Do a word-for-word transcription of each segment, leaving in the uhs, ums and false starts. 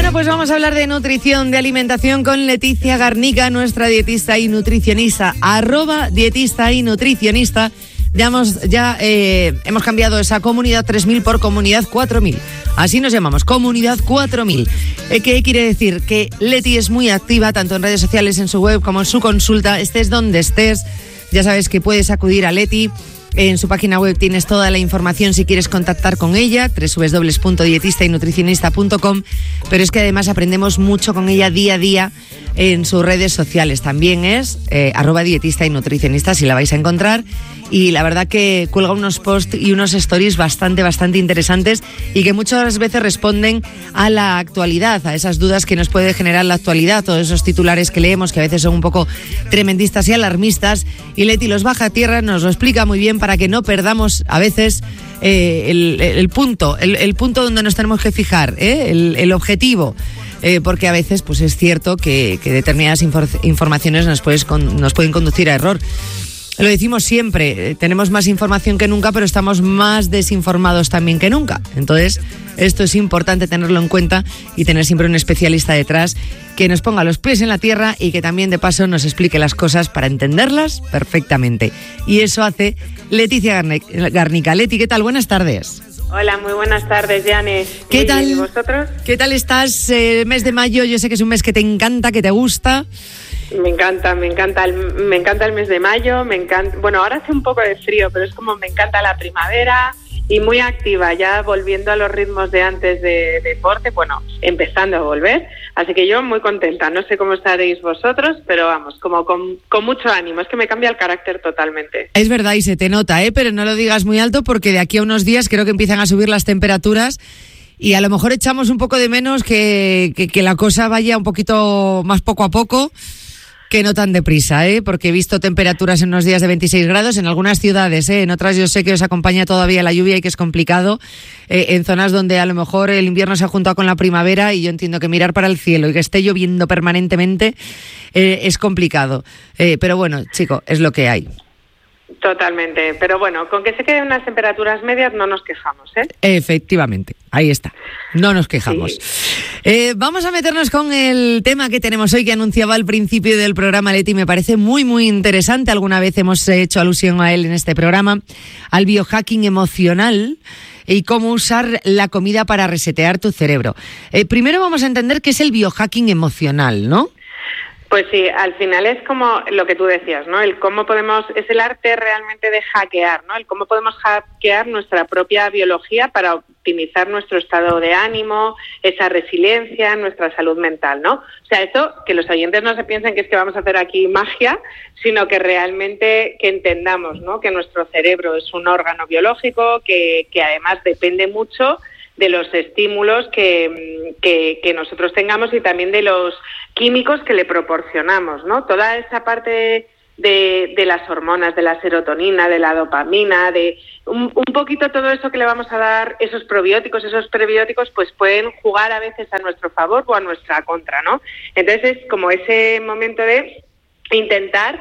Bueno, pues vamos a hablar de nutrición, de alimentación con Leticia Garnica, nuestra dietista y nutricionista, arroba dietista y nutricionista. Ya hemos, ya, eh, hemos cambiado esa comunidad tres mil por comunidad cuatro mil. Así nos llamamos, comunidad cuatro mil. Eh, ¿Qué quiere decir? Que Leti es muy activa, tanto en redes sociales, en su web, como en su consulta. Estés donde estés, ya sabes que puedes acudir a Leti. En su página web tienes toda la información si quieres contactar con ella, doble u doble u doble u punto dietista y nutricionista punto com, pero es que además aprendemos mucho con ella día a día en sus redes sociales. También es eh, arroba dietista y nutricionista, si la vais a encontrar, y la verdad que cuelga unos posts y unos stories bastante, bastante interesantes y que muchas veces responden a la actualidad, a esas dudas que nos puede generar la actualidad, todos esos titulares que leemos que a veces son un poco tremendistas y alarmistas, y Leti los baja a tierra, nos lo explica muy bien para que no perdamos a veces eh, el, el punto, el, el punto donde nos tenemos que fijar, ¿eh? el, el objetivo. Eh, porque a veces pues es cierto que, que determinadas infor- informaciones nos, puedes con, nos pueden conducir a error. Lo decimos siempre, eh, tenemos más información que nunca, pero estamos más desinformados también que nunca. Entonces, esto es importante tenerlo en cuenta y tener siempre un especialista detrás que nos ponga los pies en la tierra y que también de paso nos explique las cosas para entenderlas perfectamente. Y eso hace Leticia Garnica. Leti, ¿qué tal? Buenas tardes. Hola, muy buenas tardes, Yane. ¿Qué tal? ¿Y vosotros? ¿Qué tal estás? El mes de mayo, yo sé que es un mes que te encanta, que te gusta. Me encanta, me encanta el, me encanta el mes de mayo, me encanta. Bueno, ahora hace un poco de frío, pero es como me encanta la primavera y muy activa, ya volviendo a los ritmos de antes de, de deporte, bueno, empezando a volver. Así que yo muy contenta. No sé cómo estaréis vosotros, pero vamos, como con, con mucho ánimo. Es que me cambia el carácter totalmente. Es verdad y se te nota, ¿eh? Pero no lo digas muy alto porque de aquí a unos días creo que empiezan a subir las temperaturas y a lo mejor echamos un poco de menos que, que, que la cosa vaya un poquito más poco a poco, que no tan deprisa, ¿eh? Porque he visto temperaturas en unos días de veintiséis grados en algunas ciudades, ¿eh? En otras yo sé que os acompaña todavía la lluvia y que es complicado, eh, en zonas donde a lo mejor el invierno se ha juntado con la primavera y yo entiendo que mirar para el cielo y que esté lloviendo permanentemente eh, es complicado. Eh, pero bueno, chico, es lo que hay. Totalmente, pero bueno, con que se queden unas temperaturas medias no nos quejamos, ¿eh? Efectivamente, ahí está, no nos quejamos. Sí. Eh, vamos a meternos con el tema que tenemos hoy, que anunciaba al principio del programa Leti, me parece muy, muy interesante. Alguna vez hemos hecho alusión a él en este programa, al biohacking emocional y cómo usar la comida para resetear tu cerebro. Eh, primero vamos a entender qué es el biohacking emocional, ¿no? Pues sí, al final es como lo que tú decías, ¿no? El cómo podemos, es el arte realmente de hackear, ¿no? El cómo podemos hackear nuestra propia biología para optimizar nuestro estado de ánimo, esa resiliencia, nuestra salud mental, ¿no? O sea, eso, que los oyentes no se piensen que es que vamos a hacer aquí magia, sino que realmente que entendamos, ¿no? Que nuestro cerebro es un órgano biológico que, que además depende mucho de los estímulos que, que, que nosotros tengamos y también de los químicos que le proporcionamos, ¿no? Toda esa parte de, de las hormonas, de la serotonina, de la dopamina, de un, un poquito todo eso que le vamos a dar, esos probióticos, esos prebióticos, pues pueden jugar a veces a nuestro favor o a nuestra contra, ¿no? Entonces es como ese momento de intentar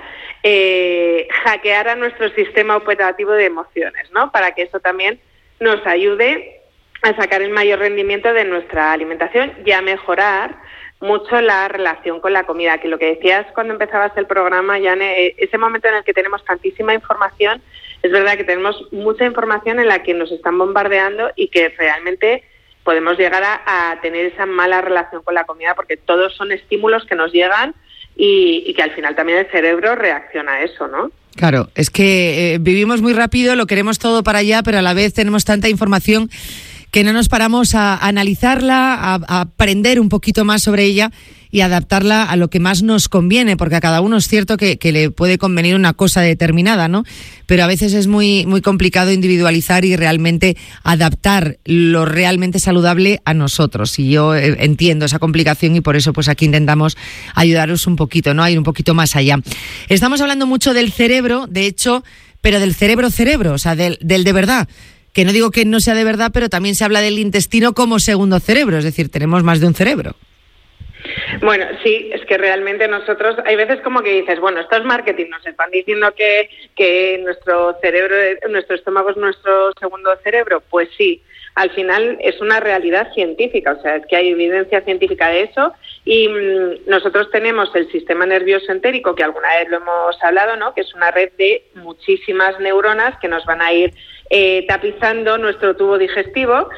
eh, hackear a nuestro sistema operativo de emociones, ¿no? Para que eso también nos ayude a sacar el mayor rendimiento de nuestra alimentación y a mejorar mucho la relación con la comida, que lo que decías cuando empezabas el programa, Yane, ese momento en el que tenemos tantísima información, es verdad que tenemos mucha información en la que nos están bombardeando y que realmente podemos llegar a, a tener esa mala relación con la comida porque todos son estímulos que nos llegan y, y que al final también el cerebro reacciona a eso, ¿no? Claro, es que eh, vivimos muy rápido, lo queremos todo para allá, pero a la vez tenemos tanta información que no nos paramos a analizarla, a, a aprender un poquito más sobre ella y adaptarla a lo que más nos conviene, porque a cada uno es cierto que, que le puede convenir una cosa determinada, ¿no? Pero a veces es muy, muy complicado individualizar y realmente adaptar lo realmente saludable a nosotros. Y yo entiendo esa complicación y por eso pues aquí intentamos ayudaros un poquito, ¿no? A ir un poquito más allá. Estamos hablando mucho del cerebro, de hecho, pero del cerebro-cerebro, o sea, del, del de verdad. Que no digo que no sea de verdad, pero también se habla del intestino como segundo cerebro, es decir, tenemos más de un cerebro. Bueno, sí, es que realmente nosotros, hay veces como que dices, bueno, esto es marketing, nos están diciendo que, que nuestro cerebro, nuestro estómago es nuestro segundo cerebro, pues sí, al final es una realidad científica, o sea, es que hay evidencia científica de eso y mmm, nosotros tenemos el sistema nervioso entérico, que alguna vez lo hemos hablado, ¿no? Que es una red de muchísimas neuronas que nos van a ir eh, tapizando nuestro tubo digestivo,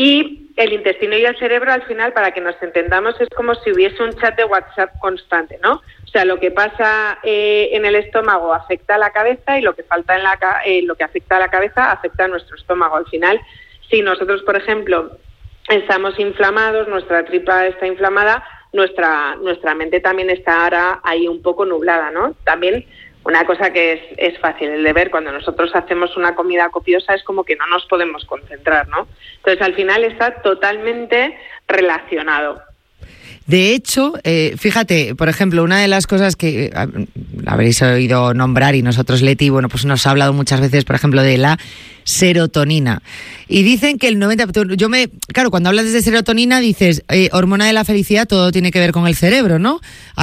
y el intestino y el cerebro, al final, para que nos entendamos, es como si hubiese un chat de WhatsApp constante, ¿no? O sea, lo que pasa eh, en el estómago afecta a la cabeza y lo que falta en la eh, lo que afecta a la cabeza afecta a nuestro estómago. Al final, si nosotros, por ejemplo, estamos inflamados, nuestra tripa está inflamada, nuestra nuestra mente también está ahora ahí un poco nublada, ¿no? También una cosa que es, es fácil el de ver, cuando nosotros hacemos una comida copiosa es como que no nos podemos concentrar, ¿no? Entonces, al final está totalmente relacionado. De hecho, eh, fíjate, por ejemplo, una de las cosas que eh, habréis oído nombrar y nosotros, Leti, bueno, pues nos ha hablado muchas veces, por ejemplo, de la serotonina. Y dicen que el noventa por ciento, yo me, claro, cuando hablas de serotonina dices, eh, hormona de la felicidad, todo tiene que ver con el cerebro, ¿no?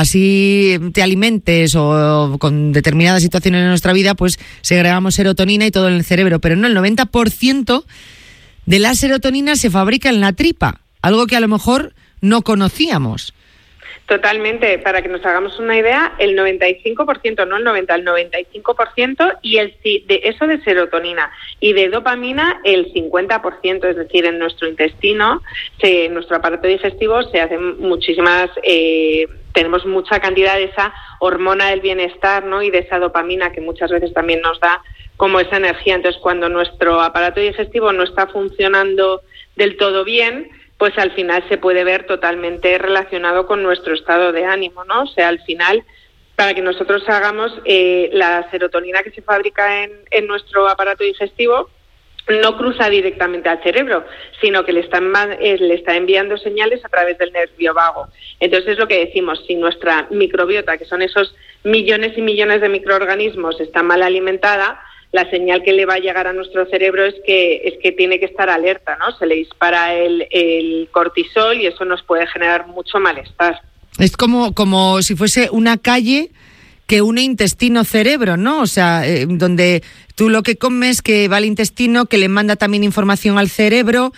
Así te alimentes o con determinadas situaciones en nuestra vida, pues segregamos serotonina y todo en el cerebro. Pero no, el noventa por ciento de la serotonina se fabrica en la tripa, algo que a lo mejor no conocíamos. Totalmente, para que nos hagamos una idea, el noventa y cinco por ciento, no el noventa, el noventa y cinco por ciento, y el de eso de serotonina y de dopamina el cincuenta por ciento, es decir, en nuestro intestino, se, en nuestro aparato digestivo se hacen muchísimas, eh, tenemos mucha cantidad de esa hormona del bienestar, ¿no? Y de esa dopamina que muchas veces también nos da como esa energía. Entonces, cuando nuestro aparato digestivo no está funcionando del todo bien, pues al final se puede ver totalmente relacionado con nuestro estado de ánimo, ¿no? O sea, al final, para que nosotros hagamos eh, la serotonina que se fabrica en, en nuestro aparato digestivo, no cruza directamente al cerebro, sino que le está, eh, le está enviando señales a través del nervio vago. Entonces, es lo que decimos, si nuestra microbiota, que son esos millones y millones de microorganismos, está mal alimentada, la señal que le va a llegar a nuestro cerebro es que es que tiene que estar alerta, ¿no? Se le dispara el, el cortisol y eso nos puede generar mucho malestar. Es como, como si fuese una calle que une intestino-cerebro, ¿no? O sea, eh, donde tú lo que comes, que va al intestino, que le manda también información al cerebro.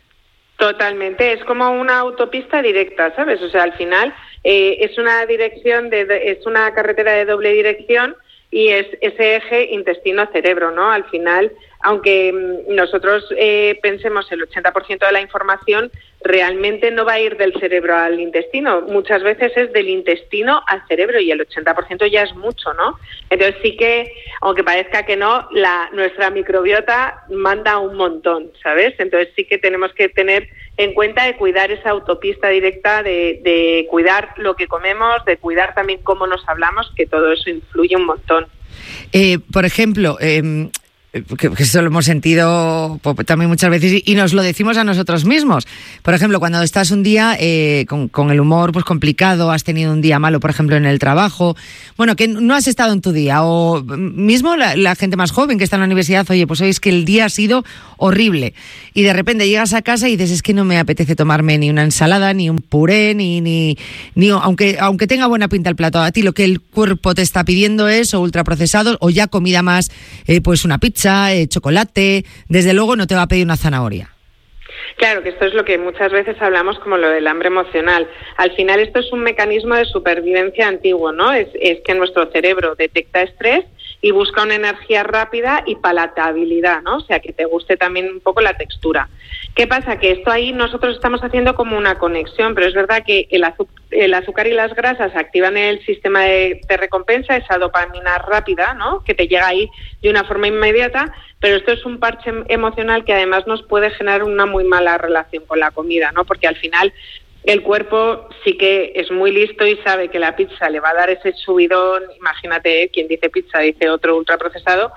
Totalmente, es como una autopista directa, ¿sabes? O sea, al final eh, es una dirección, de, de, es una carretera de doble dirección, y es ese eje intestino-cerebro, ¿no? Al final, aunque nosotros eh, pensemos el ochenta por ciento de la información, realmente no va a ir del cerebro al intestino. Muchas veces es del intestino al cerebro y el ochenta por ciento ya es mucho, ¿no? Entonces sí que, aunque parezca que no, la nuestra microbiota manda un montón, ¿sabes? Entonces sí que tenemos que tener en cuenta de cuidar esa autopista directa, de, de cuidar lo que comemos, de cuidar también cómo nos hablamos, que todo eso influye un montón. Eh, por ejemplo, eh, que, que eso lo hemos sentido también muchas veces y nos lo decimos a nosotros mismos. Por ejemplo, cuando estás un día eh, con, con el humor pues complicado, has tenido un día malo, por ejemplo, en el trabajo, bueno, que no has estado en tu día, o mismo la, la gente más joven que está en la universidad, oye, pues hoy es que el día ha sido horrible, y de repente llegas a casa y dices, es que no me apetece tomarme ni una ensalada, ni un puré, ni, ni, ni aunque, aunque tenga buena pinta el plato, a ti lo que el cuerpo te está pidiendo es o ultraprocesados o ya comida más, eh, pues una pizza, Eh, chocolate, desde luego no te va a pedir una zanahoria. Claro, que esto es lo que muchas veces hablamos como lo del hambre emocional. Al final esto es un mecanismo de supervivencia antiguo, ¿no? Es, es que nuestro cerebro detecta estrés y busca una energía rápida y palatabilidad, ¿no? O sea, que te guste también un poco la textura. ¿Qué pasa? Que esto ahí nosotros estamos haciendo como una conexión, pero es verdad que el, azu- el azúcar y las grasas activan el sistema de, de recompensa, esa dopamina rápida, ¿no? Que te llega ahí de una forma inmediata, pero esto es un parche emocional que además nos puede generar una muy mala relación con la comida, ¿no? Porque al final el cuerpo sí que es muy listo y sabe que la pizza le va a dar ese subidón, imagínate, ¿eh? Quien dice pizza dice otro ultraprocesado,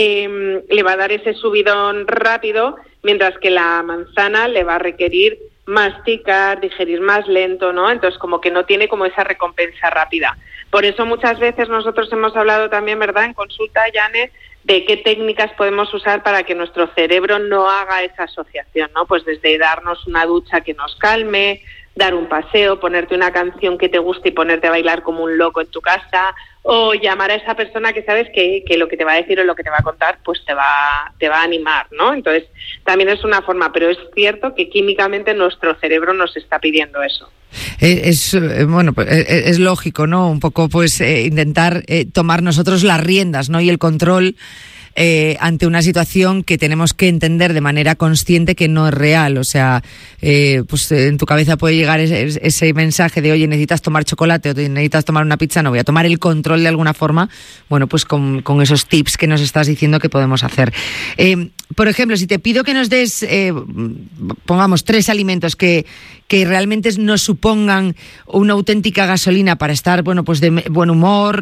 eh, le va a dar ese subidón rápido, mientras que la manzana le va a requerir masticar, digerir más lento, ¿no? Entonces como que no tiene como esa recompensa rápida. Por eso muchas veces nosotros hemos hablado también, ¿verdad?, en consulta, Yane, de qué técnicas podemos usar para que nuestro cerebro no haga esa asociación, ¿no? Pues desde darnos una ducha que nos calme, dar un paseo, ponerte una canción que te guste y ponerte a bailar como un loco en tu casa, o llamar a esa persona que sabes que, que lo que te va a decir o lo que te va a contar pues te va, te va a animar, ¿no? Entonces también es una forma, pero es cierto que químicamente nuestro cerebro nos está pidiendo eso. Es, es bueno, es, es lógico, ¿no? Un poco pues eh, intentar eh, tomar nosotros las riendas, ¿no? Y el control Eh, ante una situación que tenemos que entender de manera consciente que no es real. O sea, eh, pues en tu cabeza puede llegar ese, ese mensaje de oye, necesitas tomar chocolate o necesitas tomar una pizza, no voy a tomar el control de alguna forma, bueno, pues con, con esos tips que nos estás diciendo que podemos hacer. Eh, por ejemplo, si te pido que nos des, eh, pongamos, tres alimentos que, que realmente nos supongan una auténtica gasolina para estar, bueno, pues de buen humor,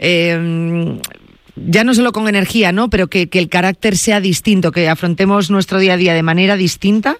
eh, ya no solo con energía, ¿no? Pero que, que el carácter sea distinto, que afrontemos nuestro día a día de manera distinta.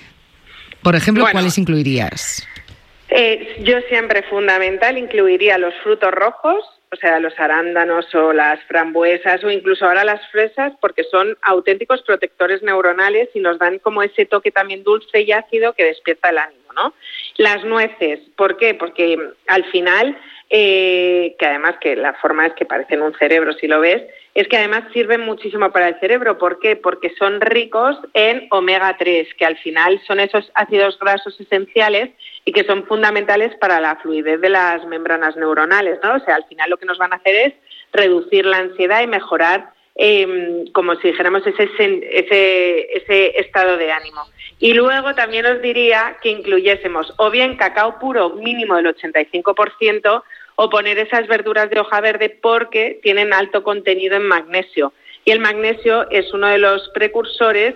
Por ejemplo, bueno, ¿cuáles incluirías? Eh, yo siempre, fundamental, incluiría los frutos rojos, o sea, los arándanos o las frambuesas o incluso ahora las fresas, porque son auténticos protectores neuronales y nos dan como ese toque también dulce y ácido que despierta el ánimo, ¿no? Las nueces, ¿por qué? Porque al final... Eh, que además que la forma es que parecen un cerebro si lo ves, es que además sirven muchísimo para el cerebro. ¿Por qué? Porque son ricos en omega tres, que al final son esos ácidos grasos esenciales y que son fundamentales para la fluidez de las membranas neuronales, ¿no? O sea, al final lo que nos van a hacer es reducir la ansiedad y mejorar, eh, como si dijéramos, ese, ese, ese estado de ánimo. Y luego también os diría que incluyésemos o bien cacao puro mínimo del ochenta y cinco por ciento o poner esas verduras de hoja verde porque tienen alto contenido en magnesio. Y el magnesio es uno de los precursores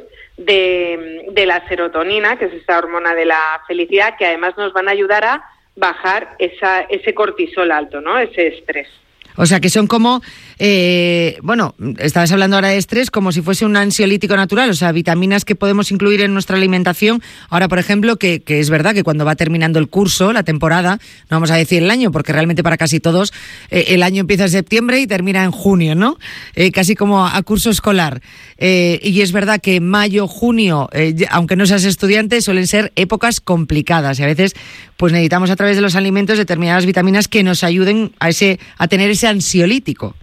de, de la serotonina, que es esa hormona de la felicidad, que además nos van a ayudar a bajar esa, ese cortisol alto, ¿no? Ese estrés. O sea, que son como, eh, bueno, estabas hablando ahora de estrés, como si fuese un ansiolítico natural, o sea, vitaminas que podemos incluir en nuestra alimentación. Ahora, por ejemplo, que, que es verdad que cuando va terminando el curso, la temporada, no vamos a decir el año, porque realmente para casi todos eh, el año empieza en septiembre y termina en junio, ¿no? Eh, casi como a curso escolar. Eh, y es verdad que mayo, junio, eh, aunque no seas estudiante, suelen ser épocas complicadas y a veces pues necesitamos a través de los alimentos determinadas vitaminas que nos ayuden a ese a tener ese ansiolítico.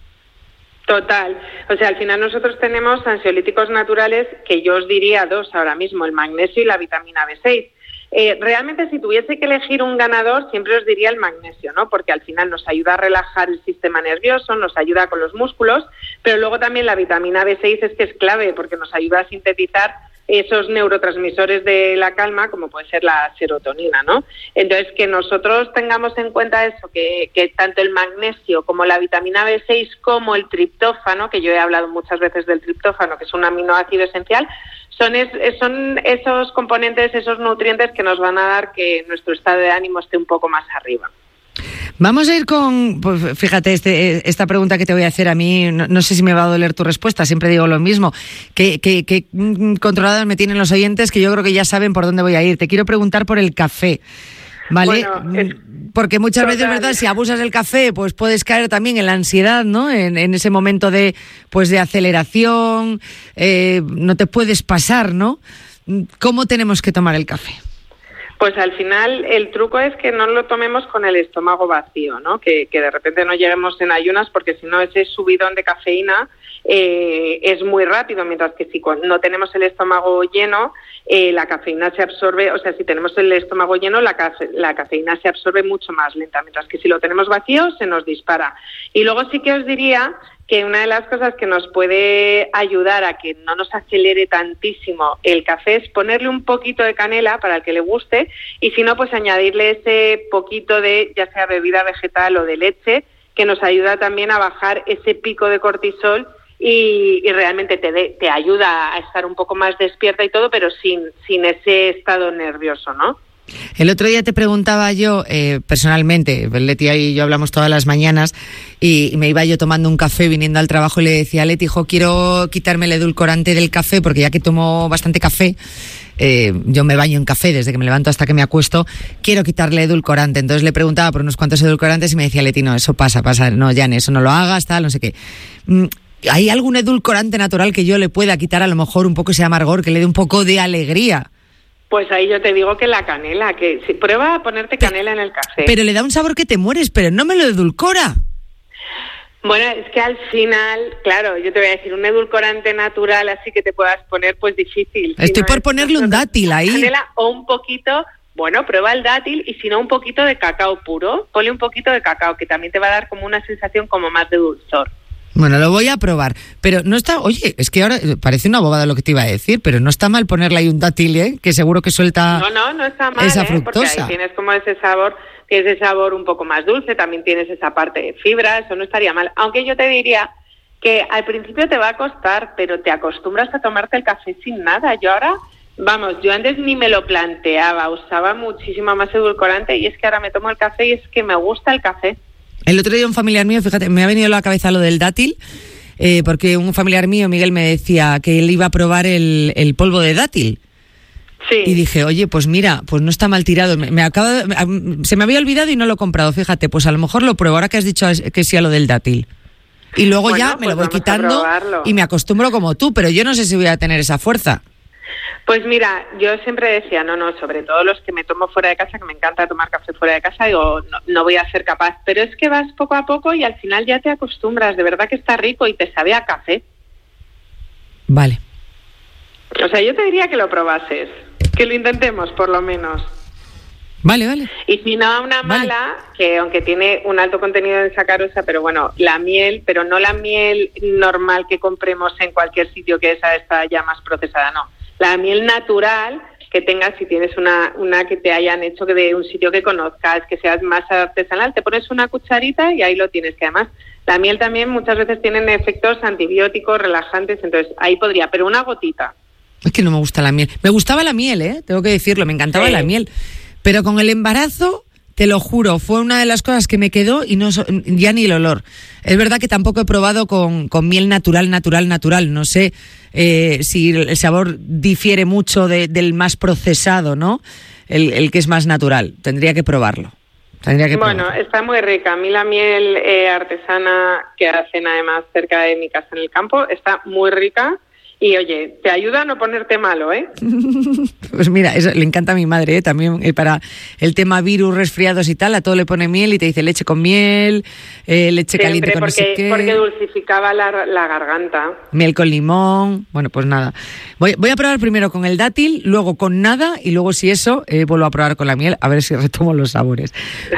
Total. O sea, al final nosotros tenemos ansiolíticos naturales que yo os diría dos ahora mismo, el magnesio y la vitamina B seis. Eh, realmente si tuviese que elegir un ganador siempre os diría el magnesio, ¿no? Porque al final nos ayuda a relajar el sistema nervioso, nos ayuda con los músculos, pero luego también la vitamina B seis es que es clave porque nos ayuda a sintetizar esos neurotransmisores de la calma, como puede ser la serotonina, ¿no? Entonces, que nosotros tengamos en cuenta eso, que, que tanto el magnesio como la vitamina B seis como el triptófano, que yo he hablado muchas veces del triptófano, que es un aminoácido esencial, son, es, son esos componentes, esos nutrientes que nos van a dar que nuestro estado de ánimo esté un poco más arriba. Vamos a ir con, pues fíjate, este, esta pregunta que te voy a hacer a mí, no, no sé si me va a doler tu respuesta, siempre digo lo mismo, que, que, que controlados me tienen los oyentes, que yo creo que ya saben por dónde voy a ir. Te quiero preguntar por el café, ¿vale? Bueno, es, porque muchas total. veces, ¿verdad? Si abusas del café, pues puedes caer también en la ansiedad, ¿no? En, en ese momento de, pues de aceleración, eh, no te puedes pasar, ¿no? ¿Cómo tenemos que tomar el café? Pues al final el truco es que no lo tomemos con el estómago vacío, ¿no? Que, que de repente no lleguemos en ayunas porque si no ese subidón de cafeína eh, es muy rápido, mientras que si no tenemos el estómago lleno, eh, la cafeína se absorbe, o sea, si tenemos el estómago lleno, la, cafe, la cafeína se absorbe mucho más lenta, mientras que si lo tenemos vacío se nos dispara. Y luego sí que os diría que una de las cosas que nos puede ayudar a que no nos acelere tantísimo el café es ponerle un poquito de canela para el que le guste y si no, pues añadirle ese poquito de, ya sea bebida vegetal o de leche, que nos ayuda también a bajar ese pico de cortisol y, y realmente te, de, te ayuda a estar un poco más despierta y todo, pero sin, sin ese estado nervioso, ¿no? El otro día te preguntaba yo, eh, personalmente, Leti y yo hablamos todas las mañanas y, y me iba yo tomando un café viniendo al trabajo y le decía a Leti, hijo, quiero quitarme el edulcorante del café porque ya que tomo bastante café, eh, yo me baño en café desde que me levanto hasta que me acuesto, quiero quitarle edulcorante. Entonces le preguntaba por unos cuantos edulcorantes y me decía Leti, no, eso pasa, pasa, no, Jan, eso no lo hagas, tal, no sé qué. ¿Hay algún edulcorante natural que yo le pueda quitar a lo mejor un poco ese amargor, que le dé un poco de alegría? Pues ahí yo te digo que la canela, que si prueba a ponerte canela en el café. Pero le da un sabor que te mueres, pero no me lo edulcora. Bueno, es que al final, claro, yo te voy a decir, un edulcorante natural así que te puedas poner, pues difícil. Estoy si no por ponerle un dátil ahí. Canela o un poquito, bueno, prueba el dátil y si no un poquito de cacao puro, ponle un poquito de cacao, que también te va a dar como una sensación como más de dulzor. Bueno, lo voy a probar, pero no está, oye, es que ahora parece una bobada lo que te iba a decir, pero no está mal ponerle ahí un dátil, ¿eh? Que seguro que suelta no, no, no está mal, esa ¿eh? fructosa. Porque ahí tienes como ese sabor, tienes ese sabor un poco más dulce, también tienes esa parte de fibra, eso no estaría mal. Aunque yo te diría que al principio te va a costar, pero te acostumbras a tomarte el café sin nada. Yo ahora, vamos, yo antes ni me lo planteaba, usaba muchísimo más edulcorante y es que ahora me tomo el café y es que me gusta el café. El otro día un familiar mío, fíjate, me ha venido a la cabeza lo del dátil, eh, porque un familiar mío, Miguel, me decía que él iba a probar el, el polvo de dátil. Sí. Y dije, oye, pues mira, pues no está mal tirado. Me, me acaba de, me, se me había olvidado y no lo he comprado, fíjate, pues a lo mejor lo pruebo ahora que has dicho que sí a lo del dátil. Y luego bueno, ya me pues lo voy quitando y me acostumbro como tú, pero yo no sé si voy a tener esa fuerza. Pues mira, yo siempre decía, no, no, sobre todo los que me tomo fuera de casa, que me encanta tomar café fuera de casa, digo, no, no voy a ser capaz. Pero es que vas poco a poco y al final ya te acostumbras, de verdad que está rico y te sabe a café. Vale. O sea, yo te diría que lo probases, que lo intentemos por lo menos. Vale, vale. Y si no, una mala, vale. Que aunque tiene un alto contenido de sacarosa, pero bueno, la miel, pero no la miel normal que compremos en cualquier sitio, que esa está ya más procesada, no. La miel natural que tengas, si tienes una, una que te hayan hecho que de un sitio que conozcas, que seas más artesanal, te pones una cucharita y ahí lo tienes, que además la miel también muchas veces tienen efectos antibióticos, relajantes, entonces ahí podría, pero una gotita. Es que no me gusta la miel. Me gustaba la miel, ¿eh? Tengo que decirlo, me encantaba sí. la miel. Pero con el embarazo, te lo juro, fue una de las cosas que me quedó y no ya ni el olor. Es verdad que tampoco he probado con, con miel natural, natural, natural. No sé eh, si el sabor difiere mucho de, del más procesado, ¿no? El, el que es más natural. Tendría que probarlo. Tendría que bueno, probarlo. Está muy rica. A mí la miel eh, artesana que hacen además cerca de mi casa en el campo está muy rica. Y oye, te ayuda a no ponerte malo, ¿eh? Pues mira, eso le encanta a mi madre, ¿eh? También eh, para el tema virus, resfriados y tal, a todo le pone miel y te dice leche con miel, eh, leche Siempre caliente con porque, no sé qué. porque dulcificaba la, la garganta. Miel con limón, bueno, pues nada. Voy, voy a probar primero con el dátil, luego con nada y luego si eso, eh, vuelvo a probar con la miel, a ver si retomo los sabores.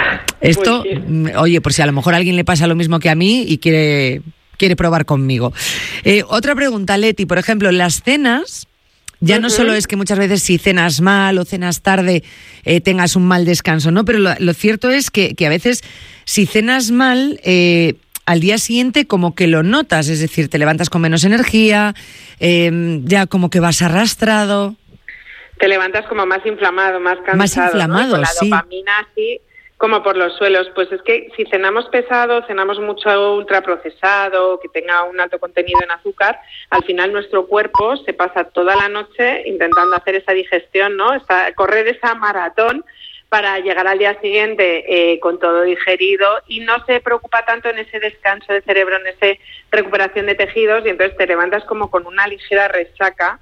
Esto, pues oye, por si a lo mejor a alguien le pasa lo mismo que a mí y quiere... quiere probar conmigo. Eh, otra pregunta, Leti, por ejemplo, en las cenas, ya uh-huh. no solo es que muchas veces si cenas mal o cenas tarde eh, tengas un mal descanso, ¿no? Pero lo, lo cierto es que, que a veces si cenas mal, eh, al día siguiente como que lo notas, es decir, te levantas con menos energía, eh, ya como que vas arrastrado. Te levantas como más inflamado, más cansado. Más inflamado, ¿no? Con la sí. dopamina así... como por los suelos, pues es que si cenamos pesado, cenamos mucho ultraprocesado, que tenga un alto contenido en azúcar, al final nuestro cuerpo se pasa toda la noche intentando hacer esa digestión, ¿no? Esa, correr esa maratón para llegar al día siguiente eh, con todo digerido y no se preocupa tanto en ese descanso de cerebro, en esa recuperación de tejidos y entonces te levantas como con una ligera resaca.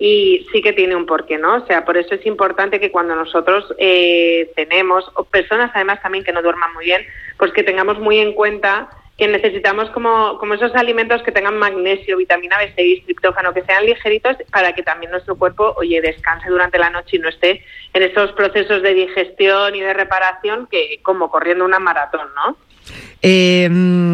Y sí que tiene un porqué, ¿no? O sea, por eso es importante que cuando nosotros eh, tenemos, o personas además también que no duerman muy bien, pues que tengamos muy en cuenta que necesitamos como, como esos alimentos que tengan magnesio, vitamina B seis, triptófano, que sean ligeritos para que también nuestro cuerpo, oye, descanse durante la noche y no esté en esos procesos de digestión y de reparación que como corriendo una maratón, ¿no? Eh...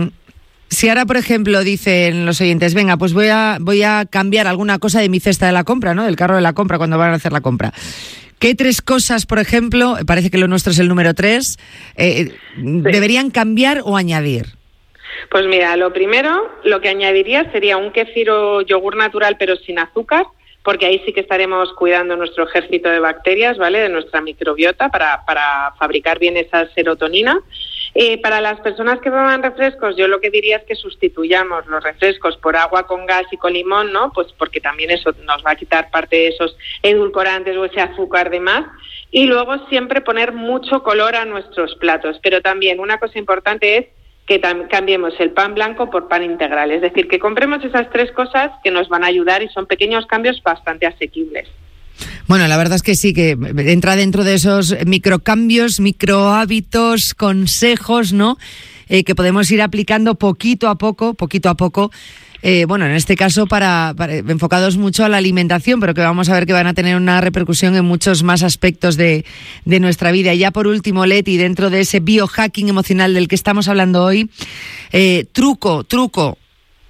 Si ahora, por ejemplo, dicen los oyentes, venga, pues voy a voy a cambiar alguna cosa de mi cesta de la compra, ¿no? Del carro de la compra cuando van a hacer la compra. ¿Qué tres cosas, por ejemplo, parece que lo nuestro es el número tres, eh, sí. deberían cambiar o añadir? Pues mira, lo primero, lo que añadiría sería un kéfir o yogur natural pero sin azúcar, porque ahí sí que estaremos cuidando nuestro ejército de bacterias, ¿vale? De nuestra microbiota para, para fabricar bien esa serotonina. Eh, para las personas que beban refrescos, yo lo que diría es que sustituyamos los refrescos por agua con gas y con limón, ¿no? Pues porque también eso nos va a quitar parte de esos edulcorantes o ese azúcar de más. Y luego siempre poner mucho color a nuestros platos. Pero también una cosa importante es que tam- cambiemos el pan blanco por pan integral. Es decir, que compremos esas tres cosas que nos van a ayudar y son pequeños cambios bastante asequibles. Bueno, la verdad es que sí, que entra dentro de esos microcambios, microhábitos, consejos, ¿no? Eh, que podemos ir aplicando poquito a poco, poquito a poco. Eh, bueno, en este caso para, para enfocados mucho a la alimentación, pero que vamos a ver que van a tener una repercusión en muchos más aspectos de, de nuestra vida. Y ya por último, Leti, dentro de ese biohacking emocional del que estamos hablando hoy, eh, truco, truco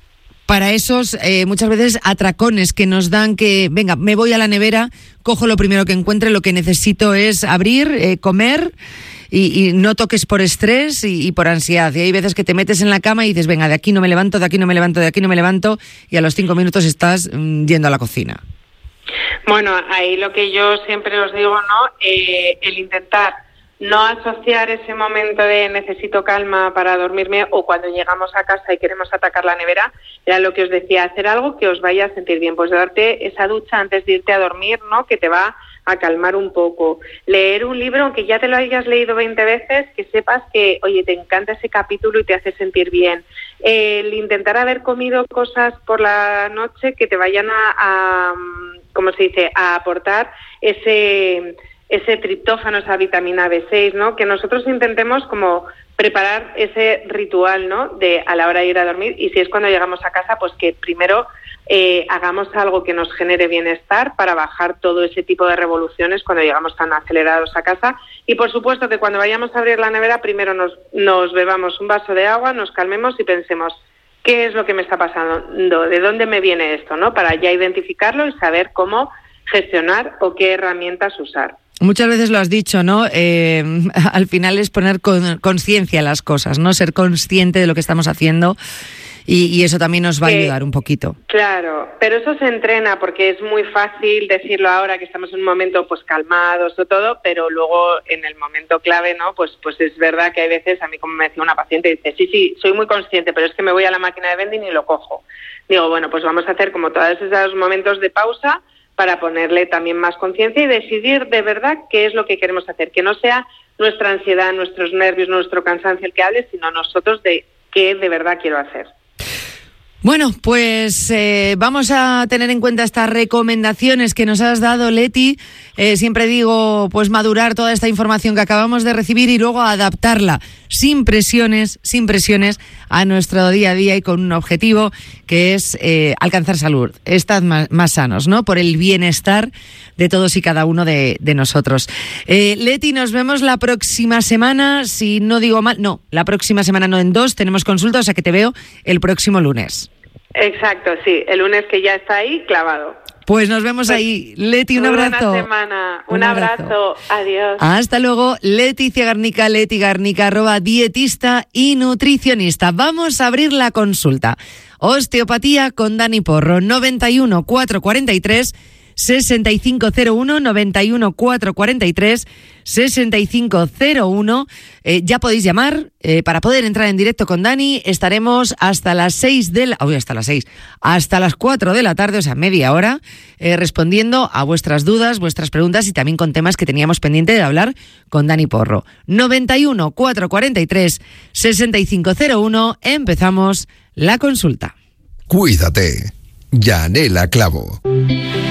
para esos eh, muchas veces atracones que nos dan que, venga, me voy a la nevera, cojo lo primero que encuentre, lo que necesito es abrir, eh, comer. Y, y no toques por estrés y, y por ansiedad. Y hay veces que te metes en la cama y dices, venga, de aquí no me levanto, de aquí no me levanto, de aquí no me levanto, y a los cinco minutos estás mm, yendo a la cocina. Bueno, ahí lo que yo siempre os digo, ¿no? Eh, el intentar no asociar ese momento de necesito calma para dormirme o cuando llegamos a casa y queremos atacar la nevera, era lo que os decía, hacer algo que os vaya a sentir bien, pues darte esa ducha antes de irte a dormir, ¿no? Que te va a calmar un poco, leer un libro, aunque ya te lo hayas leído veinte veces, que sepas que, oye, te encanta ese capítulo y te hace sentir bien. El intentar haber comido cosas por la noche que te vayan a, a ¿cómo se dice?, a aportar ese, ese triptófano, esa vitamina B seis, ¿no? Que nosotros intentemos como preparar ese ritual, ¿no?, de a la hora de ir a dormir, y si es cuando llegamos a casa, pues que primero Eh, hagamos algo que nos genere bienestar para bajar todo ese tipo de revoluciones cuando llegamos tan acelerados a casa. Y por supuesto que cuando vayamos a abrir la nevera, primero nos, nos bebamos un vaso de agua, nos calmemos y pensemos qué es lo que me está pasando, de dónde me viene esto, ¿no? Para ya identificarlo y saber cómo gestionar o qué herramientas usar. Muchas veces lo has dicho, ¿no? Eh, al final es poner con, conciencia a las cosas, ¿no? Ser consciente de lo que estamos haciendo. Y, y eso también nos va a ayudar un poquito. Claro, pero eso se entrena porque es muy fácil decirlo ahora que estamos en un momento pues calmados o todo, pero luego en el momento clave, ¿no? Pues pues es verdad que hay veces, a mí como me decía una paciente, dice, sí, sí, soy muy consciente, pero es que me voy a la máquina de vending y lo cojo. Digo, bueno, pues vamos a hacer como todos esos momentos de pausa para ponerle también más conciencia y decidir de verdad qué es lo que queremos hacer, que no sea nuestra ansiedad, nuestros nervios, nuestro cansancio el que hable, sino nosotros de qué de verdad quiero hacer. Bueno, pues eh, vamos a tener en cuenta estas recomendaciones que nos has dado, Leti. Eh, siempre digo, pues madurar toda esta información que acabamos de recibir y luego adaptarla sin presiones, sin presiones a nuestro día a día y con un objetivo que es eh, alcanzar salud, estar más, más sanos, ¿no? Por el bienestar de todos y cada uno de, de nosotros. Eh, Leti, nos vemos la próxima semana, si no digo mal, no, la próxima semana no, en dos tenemos consulta, o sea que te veo el próximo lunes. Exacto, sí, el lunes que ya está ahí clavado. Pues nos vemos pues, ahí. Leti, un abrazo. Buena semana, un, un abrazo. abrazo, adiós. Hasta luego, Leticia Garnica, Leti Garnica, arroba dietista y nutricionista. Vamos a abrir la consulta. Osteopatía con Dani Porro, noventa y uno, cuatrocientos cuarenta y tres, sesenta y cinco cero uno, noventa y uno, cuatrocientos cuarenta y tres, sesenta y cinco cero uno. Eh, ya podéis llamar eh, para poder entrar en directo con Dani. Estaremos hasta las seis de la... Uy, hasta las seis. Hasta las cuatro de la tarde, o sea, media hora, eh, respondiendo a vuestras dudas, vuestras preguntas y también con temas que teníamos pendiente de hablar con Dani Porro. noventa y uno, cuatrocientos cuarenta y tres, sesenta y cinco cero uno. Empezamos la consulta. Cuídate. Yanela Clavo.